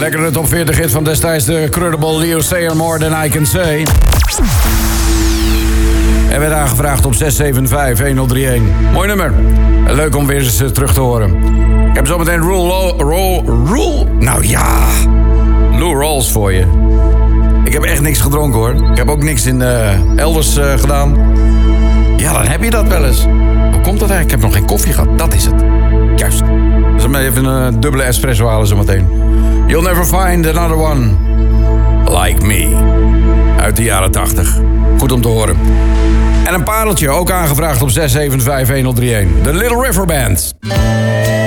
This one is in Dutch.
Lekker de top 40 hit van destijds de Credible Leo Sayer, More Than I Can Say. En werd aangevraagd op 675-1031. Mooi nummer. Leuk om weer eens terug te horen. Ik heb zometeen Lou Rawls voor je. Ik heb echt niks gedronken hoor. Ik heb ook niks in elders gedaan. Ja, dan heb je dat wel eens. Hoe komt dat eigenlijk? Ik heb nog geen koffie gehad. Dat is het. Juist. Dus dan even een dubbele espresso halen zometeen. You'll never find another one like me. Uit de jaren 80. Goed om te horen. En een pareltje, ook aangevraagd op 675-1031. The Little River Band.